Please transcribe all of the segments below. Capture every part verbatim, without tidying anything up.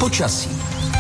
Počasí.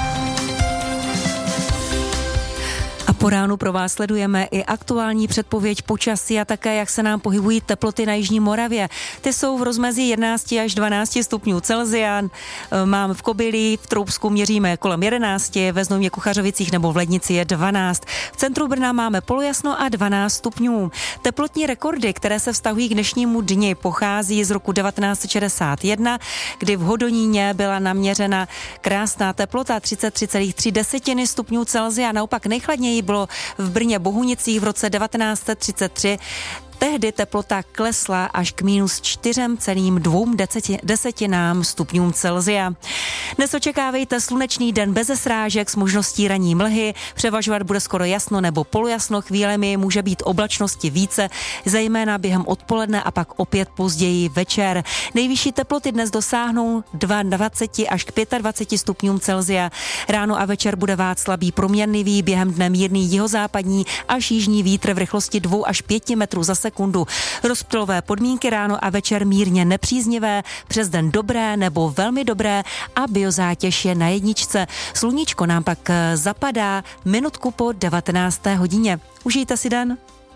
Po ránu pro vás sledujeme i aktuální předpověď počasí a také, jak se nám pohybují teploty na jižní Moravě. Ty jsou v rozmezí jedenáct až dvanáct stupňů Celsia. Mám v Kobylí, v Troubsku měříme kolem jedenáct, ve Znojmě, Kuchařovicích nebo v Lednici je dvanáct. V centru Brna máme polojasno a dvanáct stupňů. Teplotní rekordy, které se vztahují k dnešnímu dni, pochází z roku devatenáct set šedesát jedna, kdy v Hodoníně byla naměřena krásná teplota třicet tři celá tři stupňů Celsia. Naopak nejchladněji bylo v Brně Bohunicích v roce devatenáct set třicet tři. Tehdy teplota klesla až k minus čtyři celá dva desetinám stupňům Celsia. Dnes očekávejte slunečný den beze srážek s možností ranní mlhy. Převažovat bude skoro jasno nebo polojasno, chvílemi může být oblačnosti více, zejména během odpoledne a pak opět později večer. Nejvyšší teploty dnes dosáhnou dvacet dva až k dvacet pět stupňům Celsia. Ráno a večer bude vát slabý proměnlivý, během dne mírný jihozápadní až jižní vítr v rychlosti dva až pět metrů za sekundu. Rozptylové podmínky ráno a večer mírně nepříznivé, přes den dobré nebo velmi dobré a biozátěž je na jedničce. Sluníčko nám pak zapadá minutku po devatenácté hodině. Užijte si den.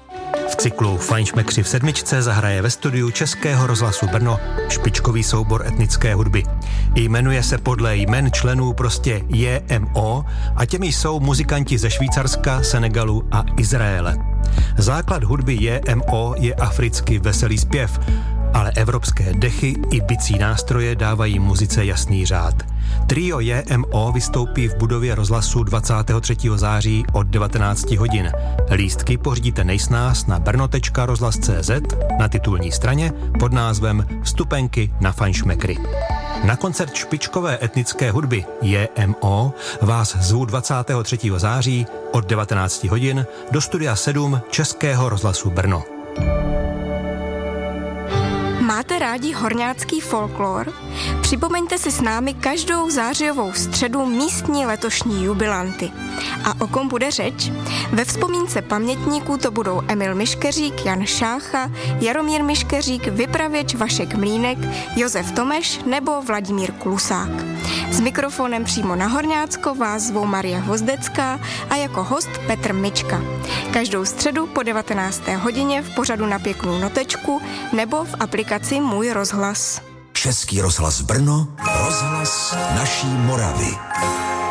V cyklu Fajnšmekři v sedmičce zahraje ve studiu Českého rozhlasu Brno špičkový soubor etnické hudby. Jmenuje se podle jmen členů prostě J M O a těmi jsou muzikanti ze Švýcarska, Senegalu a Izraele. Základ hudby J M O je africký veselý zpěv, ale evropské dechy i bicí nástroje dávají muzice jasný řád. Trio J M O vystoupí v budově rozhlasu dvacátého třetího září od devatenáct hodin. Lístky pořídíte nejsnáz na brno tečka rozhlas tečka cé zet na titulní straně pod názvem Vstupenky na Fajnšmekry. Na koncert špičkové etnické hudby J M O vás zvu dvacátého třetího září od devatenáct hodin do studia sedm Českého rozhlasu Brno. Máte rádi horňácký folklor? Připomeňte si s námi každou zářijovou středu místní letošní jubilanty. A o kom bude řeč? Ve vzpomínce pamětníků to budou Emil Miškeřík, Jan Šácha, Jaromír Miškeřík, vypravěč Vašek Mlínek, Josef Tomeš nebo Vladimír Klusák. S mikrofonem přímo na Horňácko vás zvou Marie Hvozdecká a jako host Petr Mička. Každou středu po devatenácté hodině v pořadu Na pěknou notečku nebo v aplikaci Můj rozhlas. Český rozhlas Brno, rozhlas naší Moravy.